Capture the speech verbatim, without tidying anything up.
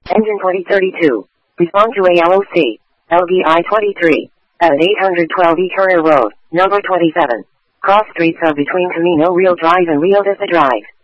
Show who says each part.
Speaker 1: Engine twenty thirty-two. Respond to A L O C. L B I twenty-three. At eight twelve E Courier Road, number twenty-seven. Cross streets are between Camino Real Drive and Rio Vista Drive.